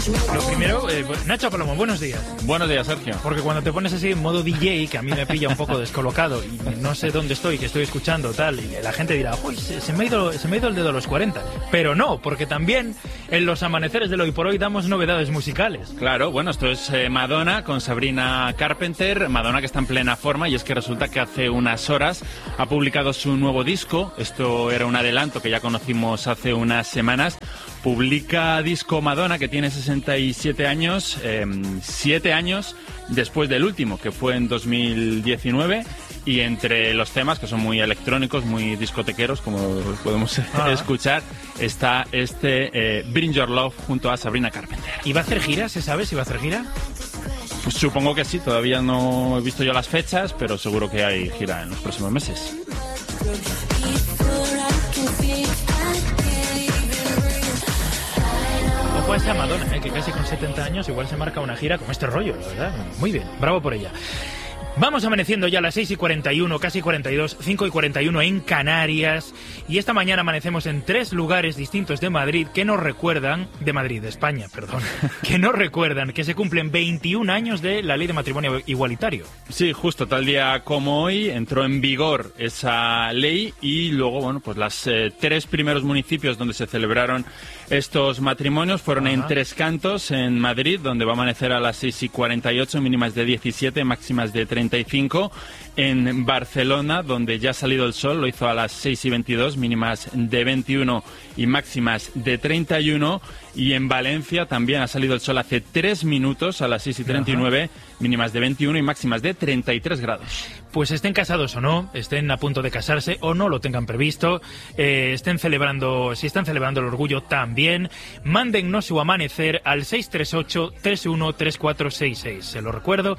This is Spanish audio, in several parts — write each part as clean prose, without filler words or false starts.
Lo primero, Nacho Palomo, buenos días. Buenos días, Sergio. Porque cuando te pones así en modo DJ, que a mí me pilla un poco descolocado y no sé dónde estoy, que estoy escuchando tal, y la gente dirá, uy, se me ha ido el dedo a los 40. Pero no, porque también en los amaneceres del Hoy por Hoy damos novedades musicales. Claro, bueno, esto es Madonna con Sabrina Carpenter. Madonna que está en plena forma, y es que resulta que hace unas horas ha publicado su nuevo disco. Esto era un adelanto que ya conocimos hace unas semanas. Publica disco Madonna, que tiene 67 años, 7 años después del último, que fue en 2019, y entre los temas, que son muy electrónicos, muy discotequeros, como podemos escuchar, está este Bring Your Love junto a Sabrina Carpenter. ¿Y va a hacer gira? ¿Se sabe si va a hacer gira? Pues supongo que sí, todavía no he visto yo las fechas, pero seguro que hay gira en los próximos meses. Ojo a esa Madonna, que casi con 70 años igual se marca una gira con este rollo, la verdad. Muy bien, bravo por ella. Vamos amaneciendo ya a las 6:41, casi 42, 5:41 en Canarias, y esta mañana amanecemos en 3 lugares distintos de Madrid que nos recuerdan, de España, perdón, que nos recuerdan que se cumplen 21 años de la ley de matrimonio igualitario. Sí, justo tal día como hoy entró en vigor esa ley, y luego, bueno, pues las 3 primeros municipios donde se celebraron estos matrimonios fueron en Tres Cantos, en Madrid, donde va a amanecer a las 6:48, mínimas de 17, máximas de 35. En Barcelona, donde ya ha salido el sol, lo hizo a las 6:22, mínimas de 21 y máximas de 31. Y en Valencia también ha salido el sol hace 3 minutos, a las 6:39, mínimas de 21 y máximas de 33 grados. Pues estén casados o no, estén a punto de casarse o no lo tengan previsto, si están celebrando el orgullo también, mándennos su amanecer al 638-313466. Se lo recuerdo,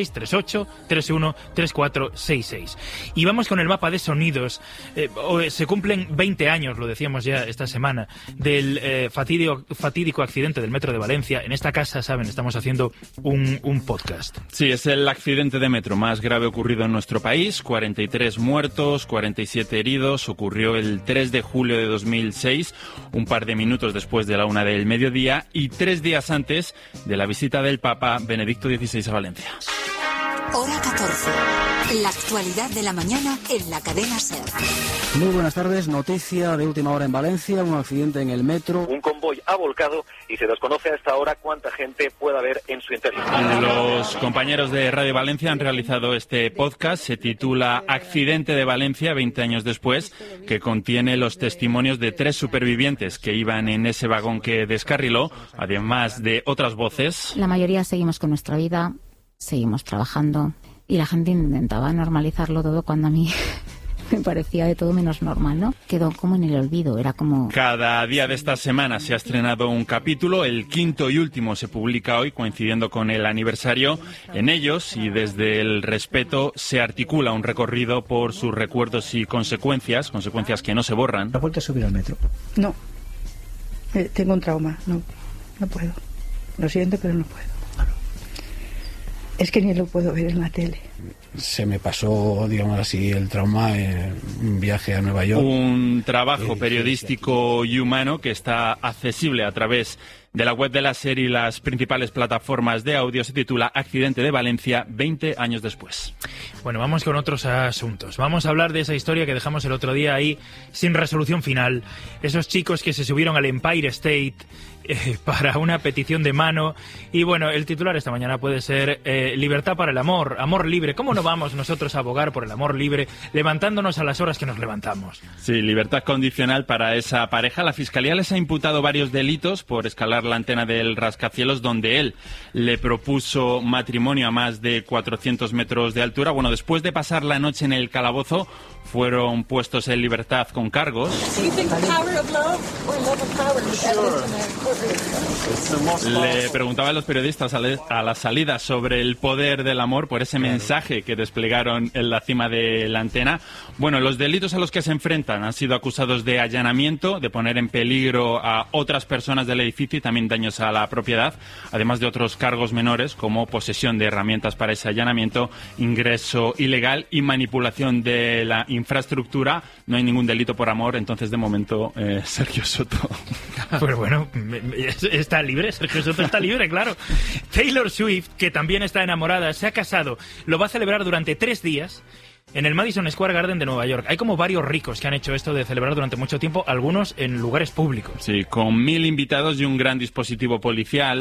638-313466. Y vamos con el mapa de sonidos. Se cumplen 20 años, lo decíamos ya esta semana, del fatídico accidente del metro de Valencia. En esta casa, saben, estamos haciendo un podcast. Sí, es el accidente de metro más grave ocurrido en nuestro país. 43 muertos, 47 heridos. Ocurrió el 3 de julio de 2006, un par de minutos después de la 1 del mediodía y 3 días antes de la visita del Papa Benedicto XVI a Valencia. Hora 14. La actualidad de la mañana en la cadena SER. Muy buenas tardes. Noticia de última hora en Valencia, un accidente en el metro. Un convoy ha volcado y se desconoce a esta hora cuánta gente puede haber en su interior. Los compañeros de Radio Valencia han realizado este podcast. Se titula Accidente de Valencia, 20 años después, que contiene los testimonios de 3 supervivientes que iban en ese vagón que descarriló, además de otras voces. La mayoría seguimos con nuestra vida, seguimos trabajando, y la gente intentaba normalizarlo todo cuando a mí me parecía de todo menos normal, ¿no? Quedó como en el olvido, era como... Cada día de esta semana se ha estrenado un capítulo, el 5º y último se publica hoy, coincidiendo con el aniversario. En ellos, y desde el respeto, se articula un recorrido por sus recuerdos y consecuencias que no se borran. ¿Has vuelto a subir al metro? No, tengo un trauma, no puedo. Lo siento, pero no puedo. Es que ni lo puedo ver en la tele. Se me pasó, digamos así, el trauma en un viaje a Nueva York. Un trabajo periodístico y humano que está accesible a través de la web de la SER y las principales plataformas de audio. Se titula Accidente de Valencia, 20 años después. Bueno, vamos con otros asuntos. Vamos a hablar de esa historia que dejamos el otro día ahí sin resolución final. Esos chicos que se subieron al Empire State para una petición de mano. Y bueno, el titular esta mañana puede ser libertad para el amor, amor libre. ¿Cómo no vamos nosotros a abogar por el amor libre levantándonos a las horas que nos levantamos? Sí, libertad condicional para esa pareja. La Fiscalía les ha imputado varios delitos por escalar la antena del rascacielos, donde él le propuso matrimonio a más de 400 metros de altura. Bueno, después de pasar la noche en el calabozo, fueron puestos en libertad con cargos. Le preguntaban a los periodistas a la salida sobre el poder del amor por ese mensaje que desplegaron en la cima de la antena. Bueno, los delitos a los que se enfrentan han sido acusados de allanamiento, de poner en peligro a otras personas del edificio y también daños a la propiedad, además de otros cargos menores como posesión de herramientas para ese allanamiento, ingreso ilegal y manipulación de la infraestructura. No hay ningún delito por amor, entonces de momento Sergio Soto. Pues bueno, Está libre, Sergio Soto está libre, claro. Taylor Swift, que también está enamorada, se ha casado. Lo va a celebrar durante 3 días en el Madison Square Garden de Nueva York. Hay como varios ricos que han hecho esto de celebrar durante mucho tiempo, algunos en lugares públicos. Sí, con 1000 invitados y un gran dispositivo policial.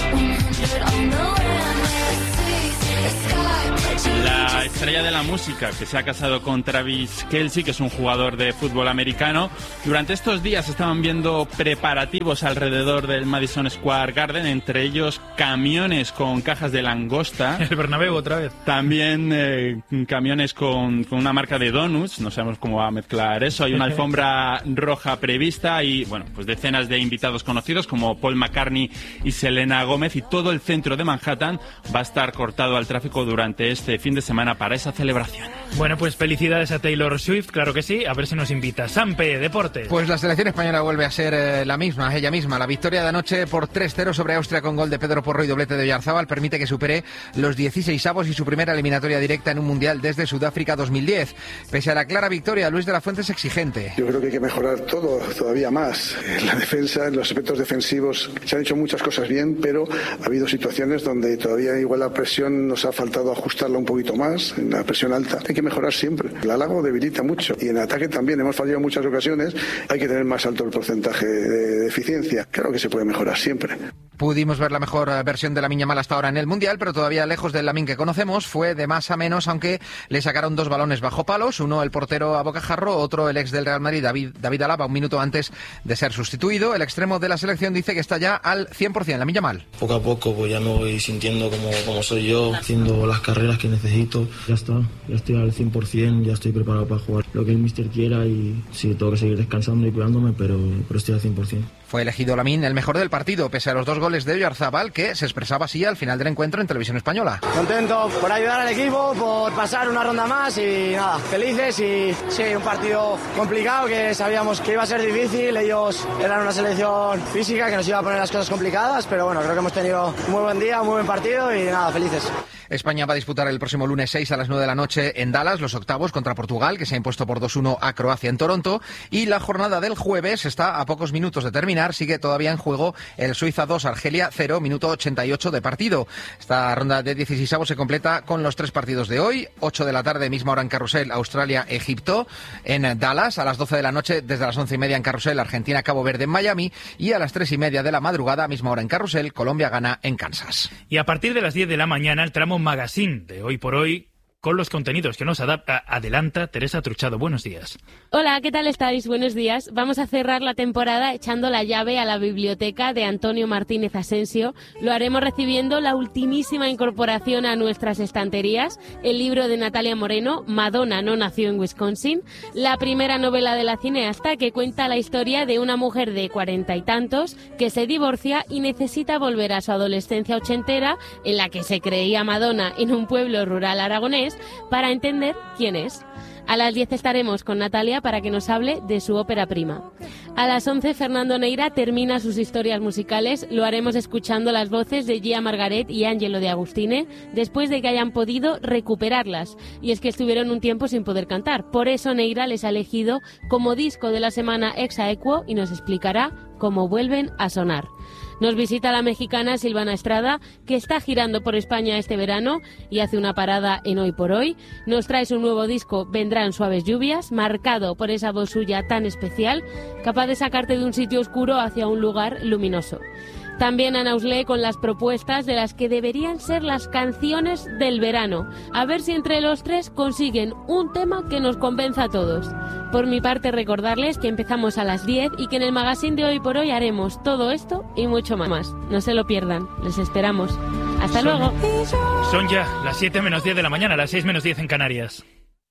La estrella de la música, que se ha casado con Travis Kelce, que es un jugador de fútbol americano. Durante estos días estaban viendo preparativos alrededor del Madison Square Garden, entre ellos camiones con cajas de langosta. El Bernabéu otra vez. También camiones con una marca de donuts, no sabemos cómo va a mezclar eso. Hay una alfombra roja prevista y, bueno, pues decenas de invitados conocidos como Paul McCartney y Selena Gómez, y todo el centro de Manhattan va a estar cortado al tráfico durante este fin de semana para esa celebración. Bueno, pues felicidades a Taylor Swift, claro que sí, a ver si nos invita. Sampe, deportes. Pues la selección española vuelve a ser la misma, ella misma. La victoria de anoche por 3-0 sobre Austria con gol de Pedro Porro y doblete de Oyarzabal permite que supere los 16avos y su primera eliminatoria directa en un mundial desde Sudáfrica 2010. Pese a la clara victoria, Luis de la Fuente es exigente. Yo creo que hay que mejorar todo, todavía más. En la defensa, en los aspectos defensivos, se han hecho muchas cosas bien, pero ha habido situaciones donde todavía igual la presión nos ha faltado ajustarla un poquito más, en la presión alta. Hay que mejorar siempre. El halago debilita mucho y en ataque también hemos fallado en muchas ocasiones. Hay que tener más alto el porcentaje de eficiencia. Claro que se puede mejorar siempre. Pudimos ver la mejor versión de Lamine Yamal hasta ahora en el Mundial, pero todavía lejos del Lamine que conocemos. Fue de más a menos, aunque le sacaron 2 balones bajo palos, uno el portero a bocajarro, otro el ex del Real Madrid, David Alaba, un minuto antes de ser sustituido. El extremo de la selección dice que está ya al 100%, Lamine Yamal. Poco a poco pues ya me voy sintiendo como soy yo, haciendo las carreras que necesito. Ya está, ya estoy al 100%, ya estoy preparado para jugar lo que el míster quiera y sí, tengo que seguir descansando y cuidándome, pero estoy al 100%. Fue elegido Lamine el mejor del partido, pese a los 2 goles de Oyarzabal, que se expresaba así al final del encuentro en Televisión Española. Contento por ayudar al equipo, por pasar una ronda más y nada, felices y sí, un partido complicado que sabíamos que iba a ser difícil. Ellos eran una selección física que nos iba a poner las cosas complicadas, pero bueno, creo que hemos tenido un muy buen día, un muy buen partido y nada, felices. España va a disputar el próximo lunes 6 a las 9 de la noche en Dallas los octavos contra Portugal, que se ha impuesto por 2-1 a Croacia en Toronto, y la jornada del jueves está a pocos minutos de terminar. Sigue todavía en juego el Suiza 2, Argelia 0, minuto 88 de partido. Esta ronda de 16avos se completa con los 3 partidos de hoy. 8 de la tarde, misma hora en Carrusel, Australia-Egipto en Dallas. A las 12 de la noche, desde las 11:30 en Carrusel, Argentina-Cabo Verde en Miami. Y a las 3:30 de la madrugada, misma hora en Carrusel, Colombia-Ghana en Kansas. Y a partir de las 10 de la mañana, el tramo Magazine de Hoy por Hoy, con los contenidos que nos adelanta Teresa Truchado. Buenos días. Hola, ¿qué tal estáis? Buenos días. Vamos a cerrar la temporada echando la llave a la biblioteca de Antonio Martínez Asensio. Lo haremos recibiendo la ultimísima incorporación a nuestras estanterías, el libro de Natalia Moreno, Madonna no nació en Wisconsin, la primera novela de la cineasta que cuenta la historia de una mujer de 40 y tantos que se divorcia y necesita volver a su adolescencia ochentera, en la que se creía Madonna en un pueblo rural aragonés, para entender quién es. A las 10 estaremos con Natalia para que nos hable de su ópera prima. A las 11 Fernando Neira termina sus historias musicales. Lo haremos escuchando las voces de Gia Margaret y Angelo de Agustine después de que hayan podido recuperarlas. Y es que estuvieron un tiempo sin poder cantar. Por eso Neira les ha elegido como disco de la semana ex aequo y nos explicará cómo vuelven a sonar. Nos visita la mexicana Silvana Estrada, que está girando por España este verano y hace una parada en Hoy por Hoy. Nos trae su nuevo disco Vendrán suaves lluvias, marcado por esa voz suya tan especial, capaz de sacarte de un sitio oscuro hacia un lugar luminoso. También Ana Uslé con las propuestas de las que deberían ser las canciones del verano. A ver si entre los 3 consiguen un tema que nos convenza a todos. Por mi parte, recordarles que empezamos a las 10 y que en el magazine de Hoy por Hoy haremos todo esto y mucho más. No se lo pierdan, les esperamos. ¡Hasta luego! Son ya las 7 menos 10 de la mañana, las 6 menos 10 en Canarias.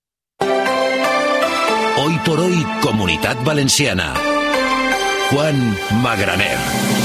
Hoy por Hoy, Comunitat Valenciana. Juan Magraner.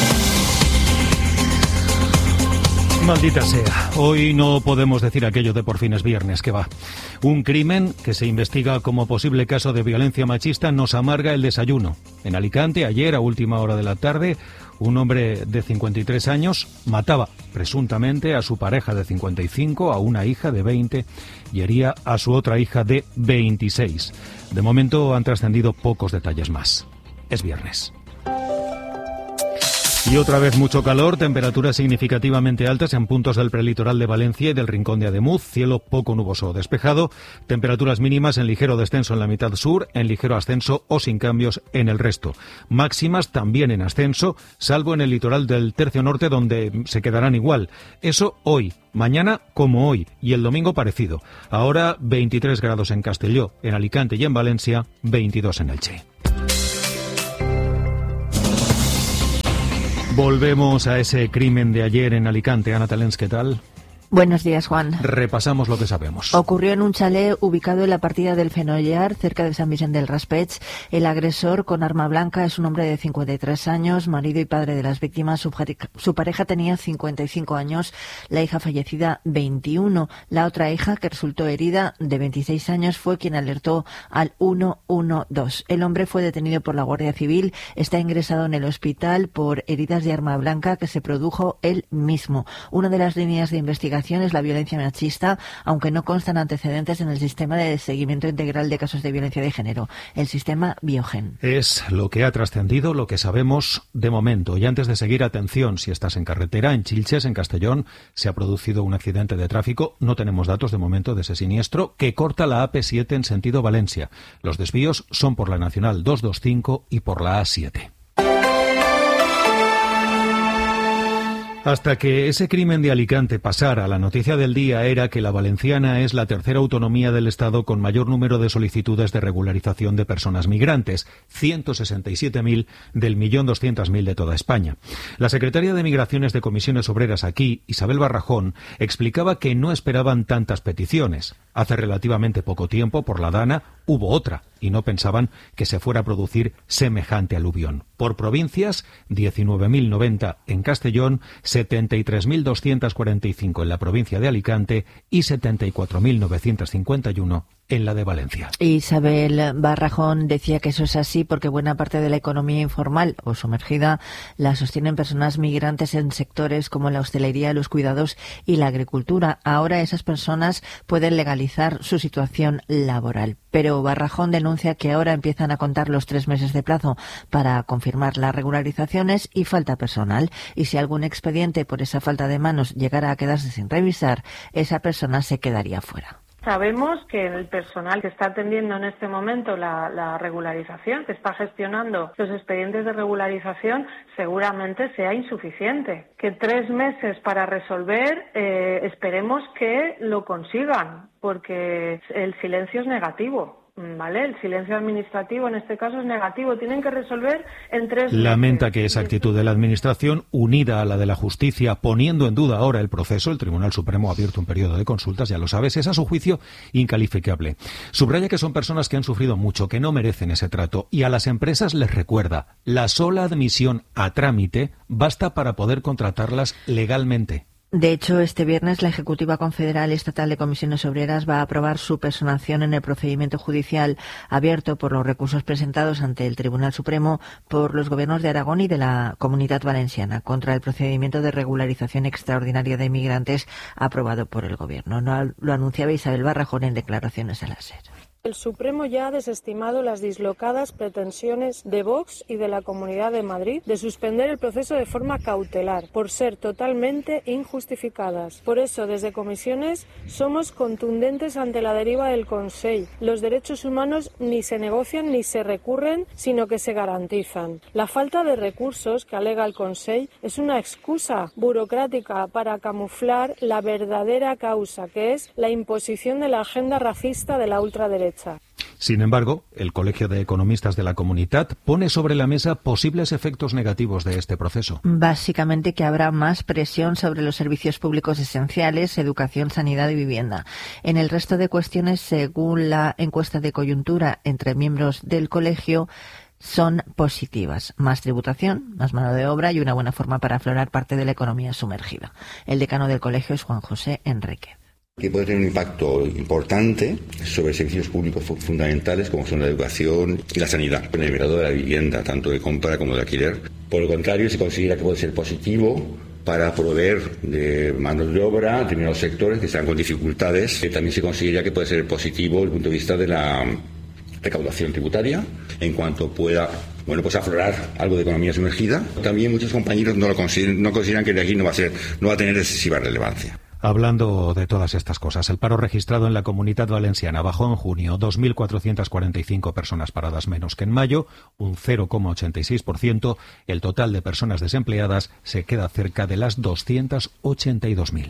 Maldita sea, hoy no podemos decir aquello de por fin es viernes, que va. Un crimen que se investiga como posible caso de violencia machista nos amarga el desayuno. En Alicante, ayer a última hora de la tarde, un hombre de 53 años mataba presuntamente a su pareja de 55, a una hija de 20 y hería a su otra hija de 26. De momento han trascendido pocos detalles más. Es viernes. Y otra vez mucho calor, temperaturas significativamente altas en puntos del prelitoral de Valencia y del Rincón de Ademuz, cielo poco nuboso o despejado, temperaturas mínimas en ligero descenso en la mitad sur, en ligero ascenso o sin cambios en el resto. Máximas también en ascenso, salvo en el litoral del tercio norte donde se quedarán igual. Eso hoy, mañana como hoy y el domingo parecido. Ahora 23 grados en Castelló, en Alicante y en Valencia, 22 en Elche. Volvemos a ese crimen de ayer en Alicante. Ana Talens, ¿qué tal? Buenos días, Juan. Repasamos lo que sabemos. Ocurrió en un chalet ubicado en la partida del Fenollar, cerca de San Vicente del Raspeig. El agresor, con arma blanca, es un hombre de 53 años, marido y padre de las víctimas. Su pareja tenía 55 años, la hija fallecida 21. La otra hija, que resultó herida, de 26 años, fue quien alertó al 112. El hombre fue detenido por la Guardia Civil, está ingresado en el hospital por heridas de arma blanca que se produjo él mismo. Una de las líneas de investigación es la violencia machista, aunque no constan antecedentes en el sistema de seguimiento integral de casos de violencia de género, el sistema Biogen. Es lo que ha trascendido, lo que sabemos de momento. Y antes de seguir, atención, si estás en carretera, en Chilches, en Castellón, se ha producido un accidente de tráfico. No tenemos datos de momento de ese siniestro que corta la AP7 en sentido Valencia. Los desvíos son por la Nacional 225 y por la A7. Hasta que ese crimen de Alicante pasara, la noticia del día era que la valenciana es la tercera autonomía del Estado con mayor número de solicitudes de regularización de personas migrantes, 167.000 del 1.200.000 de toda España. La secretaria de Migraciones de Comisiones Obreras aquí, Isabel Barrajón, explicaba que no esperaban tantas peticiones. Hace relativamente poco tiempo, por la Dana, hubo otra y no pensaban que se fuera a producir semejante aluvión. Por provincias, 19.090 en Castellón, 73.245 en la provincia de Alicante y 74.951 en la de Valencia. Isabel Barrajón decía que eso es así porque buena parte de la economía informal o sumergida la sostienen personas migrantes en sectores como la hostelería, los cuidados y la agricultura. Ahora esas personas pueden legalizar su situación laboral. Pero Barrajón denuncia que ahora empiezan a contar los 3 meses de plazo para confirmar las regularizaciones y falta personal. Y si algún expediente por esa falta de manos llegara a quedarse sin revisar, esa persona se quedaría fuera. Sabemos que el personal que está atendiendo en este momento la regularización, que está gestionando los expedientes de regularización, seguramente sea insuficiente. Que 3 meses para resolver, esperemos que lo consigan, porque el silencio es negativo. ¿Vale? El silencio administrativo en este caso es negativo. Tienen que resolver en 3 meses. Lamenta que esa actitud de la Administración, unida a la de la justicia, poniendo en duda ahora el proceso, el Tribunal Supremo ha abierto un periodo de consultas, ya lo sabes, es a su juicio incalificable. Subraya que son personas que han sufrido mucho, que no merecen ese trato, y a las empresas les recuerda, la sola admisión a trámite basta para poder contratarlas legalmente. De hecho, este viernes la Ejecutiva Confederal Estatal de Comisiones Obreras va a aprobar su personación en el procedimiento judicial abierto por los recursos presentados ante el Tribunal Supremo por los gobiernos de Aragón y de la Comunidad Valenciana contra el procedimiento de regularización extraordinaria de inmigrantes aprobado por el Gobierno. Lo anunciaba Isabel Barrajón en declaraciones a la SER. El Supremo ya ha desestimado las dislocadas pretensiones de Vox y de la Comunidad de Madrid de suspender el proceso de forma cautelar, por ser totalmente injustificadas. Por eso, desde Comisiones, somos contundentes ante la deriva del Consell. Los derechos humanos ni se negocian ni se recurren, sino que se garantizan. La falta de recursos que alega el Consell es una excusa burocrática para camuflar la verdadera causa, que es la imposición de la agenda racista de la ultraderecha. Sin embargo, el Colegio de Economistas de la Comunidad pone sobre la mesa posibles efectos negativos de este proceso. Básicamente que habrá más presión sobre los servicios públicos esenciales, educación, sanidad y vivienda. En el resto de cuestiones, según la encuesta de coyuntura entre miembros del colegio, son positivas. Más tributación, más mano de obra y una buena forma para aflorar parte de la economía sumergida. El decano del colegio es Juan José Enrique. Que puede tener un impacto importante sobre servicios públicos fundamentales como son la educación y la sanidad, en el mercado de la vivienda, tanto de compra como de alquiler. Por el contrario, se considera que puede ser positivo para proveer de manos de obra a determinados sectores que están con dificultades. También se considera que puede ser positivo desde el punto de vista de la recaudación tributaria, en cuanto pueda bueno, pues aflorar algo de economía sumergida. También muchos compañeros no consideran que de aquí no va a tener excesiva relevancia. Hablando de todas estas cosas, el paro registrado en la Comunidad Valenciana bajó en junio 2.445 personas paradas menos que en mayo, un 0,86%. El total de personas desempleadas se queda cerca de las 282.000.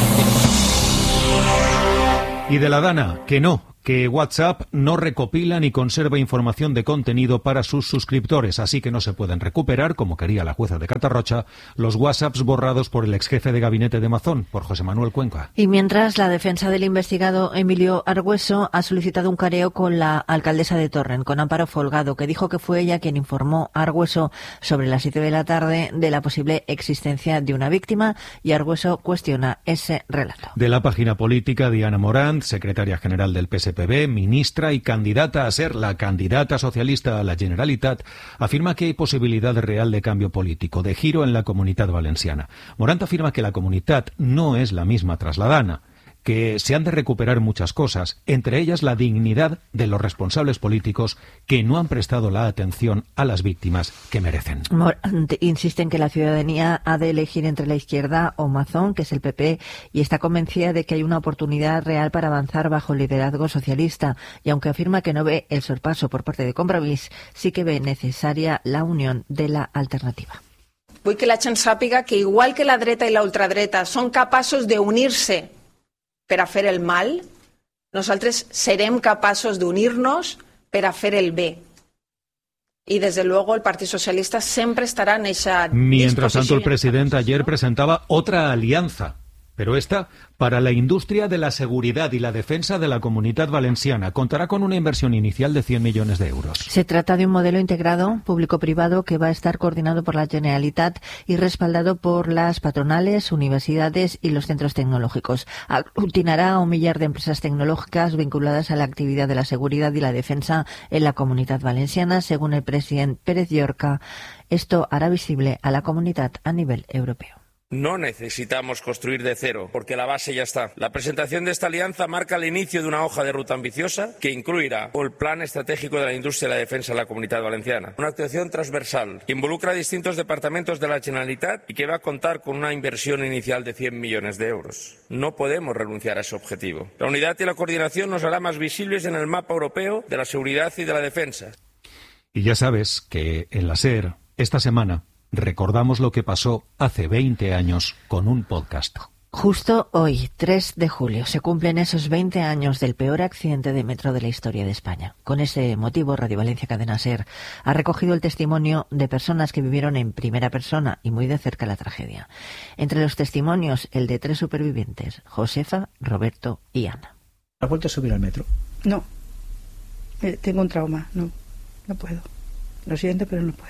Y de la Dana, que WhatsApp no recopila ni conserva información de contenido para sus suscriptores, así que no se pueden recuperar, como quería la jueza de Catarrocha, los WhatsApps borrados por el exjefe de gabinete de Mazón, por José Manuel Cuenca. Y mientras, la defensa del investigado Emilio Argüeso ha solicitado un careo con la alcaldesa de Torrent, con Amparo Folgado, que dijo que fue ella quien informó a Argüeso sobre las 7 de la tarde de la posible existencia de una víctima, y Argüeso cuestiona ese relato. De la página política, Diana Morant, secretaria general del PSPB, ministra y candidata a ser la candidata socialista a la Generalitat, afirma que hay posibilidad real de cambio político, de giro en la Comunitat Valenciana. Morant afirma que la Comunitat no es la misma tras la Dana, que se han de recuperar muchas cosas, entre ellas la dignidad de los responsables políticos que no han prestado la atención a las víctimas que merecen. Insiste en que la ciudadanía ha de elegir entre la izquierda o Mazón, que es el PP, y está convencida de que hay una oportunidad real para avanzar bajo el liderazgo socialista, y aunque afirma que no ve el sorpaso por parte de Compromís, sí que ve necesaria la unión de la alternativa. Vull que la gent sàpiga que igual que la dreta i la ultradreta són capaços d'unir-se per a fer el mal, nosaltres serem capaços d'unir-nos per a fer el bé. Y desde luego el Partido Socialista siempre estará en esa disposición. Mientras tanto, el presidente ayer presentaba otra alianza, pero esta para la industria de la seguridad y la defensa de la Comunitat Valenciana. Contará con una inversión inicial de 100 millones de euros. Se trata de un modelo integrado público-privado que va a estar coordinado por la Generalitat y respaldado por las patronales, universidades y los centros tecnológicos. Aglutinará a 1 millar de empresas tecnológicas vinculadas a la actividad de la seguridad y la defensa en la Comunitat Valenciana, según el presidente Pérez Llorca. Esto hará visible a la comunidad a nivel europeo. No necesitamos construir de cero, porque la base ya está. La presentación de esta alianza marca el inicio de una hoja de ruta ambiciosa que incluirá el Plan Estratégico de la Industria y la Defensa de la Comunidad Valenciana. Una actuación transversal que involucra a distintos departamentos de la Generalitat y que va a contar con una inversión inicial de 100 millones de euros. No podemos renunciar a ese objetivo. La unidad y la coordinación nos hará más visibles en el mapa europeo de la seguridad y de la defensa. Y ya sabes que en la SER, esta semana, recordamos lo que pasó hace 20 años con un podcast. Justo hoy, 3 de julio, se cumplen esos 20 años del peor accidente de metro de la historia de España. Con ese motivo, Radio Valencia Cadena SER ha recogido el testimonio de personas que vivieron en primera persona y muy de cerca la tragedia. Entre los testimonios, el de 3 supervivientes, Josefa, Roberto y Ana. ¿Has vuelto a subir al metro? No. Tengo un trauma, no puedo. Lo siento, pero no puedo.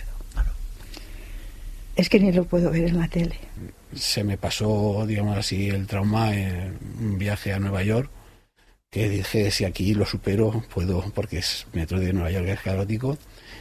Es que ni lo puedo ver en la tele. Se me pasó, digamos así, el trauma en un viaje a Nueva York, que dije, si aquí lo supero, puedo, porque es metro de Nueva York, es caótico,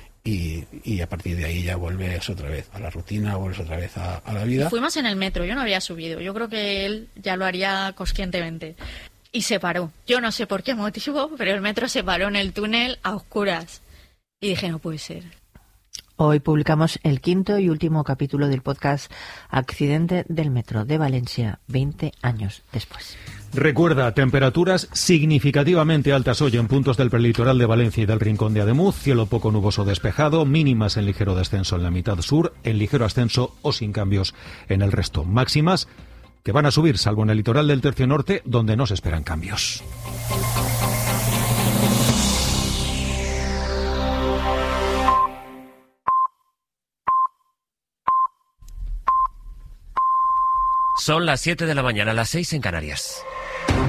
y a partir de ahí ya vuelves otra vez a la rutina, vuelves otra vez a la vida. Fuimos en el metro, yo no había subido, yo creo que él ya lo haría conscientemente. Y se paró. Yo no sé por qué motivo, pero el metro se paró en el túnel a oscuras. Y dije, no puede ser. Hoy publicamos el 5º y último capítulo del podcast Accidente del Metro de Valencia, 20 años después. Recuerda, temperaturas significativamente altas hoy en puntos del prelitoral de Valencia y del Rincón de Ademuz, cielo poco nuboso despejado, mínimas en ligero descenso en la mitad sur, en ligero ascenso o sin cambios en el resto. Máximas que van a subir, salvo en el litoral del tercio norte, donde no se esperan cambios. Son las 7 de la mañana, las 6 en Canarias.